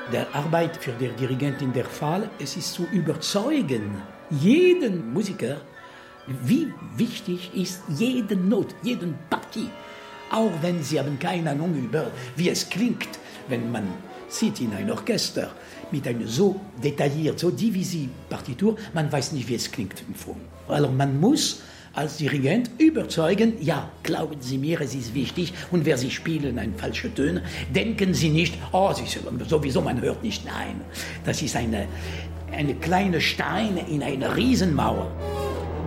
Der Arbeit für den Dirigenten in der Fall, es ist zu überzeugen, jeden Musiker, wie wichtig ist jede Not, jeden Partie. Auch wenn sie haben keine Ahnung über, wie es klingt, wenn man sieht in ein Orchester mit einer so detailliert, so divisive Partitur, man weiß nicht, wie es klingt im Fond. Also man muss als Dirigent überzeugen, ja, glauben Sie mir, es ist wichtig, und wer Sie spielen einen falschen Ton, denken Sie nicht, oh, Sie sowieso, man hört nicht, nein. Das ist eine kleine Stein in einer Riesenmauer.